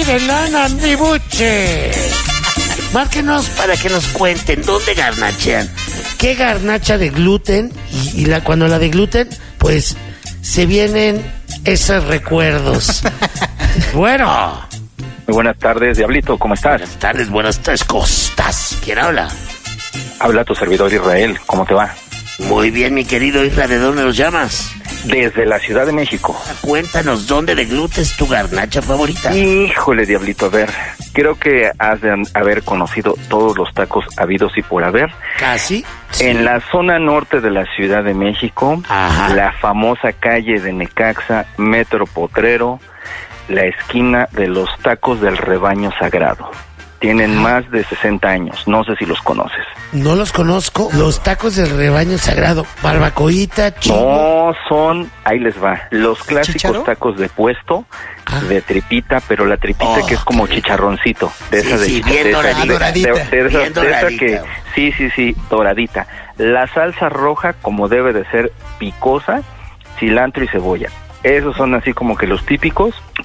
piden la nandibuche. Márquenos para que nos cuenten dónde garnachean. ¿Qué garnacha de gluten? Y cuando la de gluten, pues se vienen esos recuerdos. Bueno. Muy buenas tardes, Diablito, ¿cómo estás? Buenas tardes, ¿cómo estás? ¿Quién habla? Habla tu servidor Israel, ¿cómo te va? Muy bien, mi querido Isra, ¿de dónde nos llamas? Desde la Ciudad de México. Cuéntanos, ¿dónde de gluten es tu garnacha favorita? Híjole, Diablito, a ver, creo que has de haber conocido todos los tacos habidos y por haber. ¿Casi? Sí. En la zona norte de la Ciudad de México, Ajá. La famosa calle de Necaxa, Metro Potrero, la esquina de los tacos del Rebaño Sagrado. Tienen más de 60 años, no sé si los conoces. No los conozco, los tacos del Rebaño Sagrado, barbacoita, No, son, ahí les va, los clásicos ¿Chícharo? tacos de puesto, de tripita, pero la tripita que es como chicharroncito, de esa de sí, bien de esa- doradita. de esa Bien doradita. que, sí, doradita. La salsa roja, como debe de ser, picosa, cilantro y cebolla. Esos son así como que los típicos.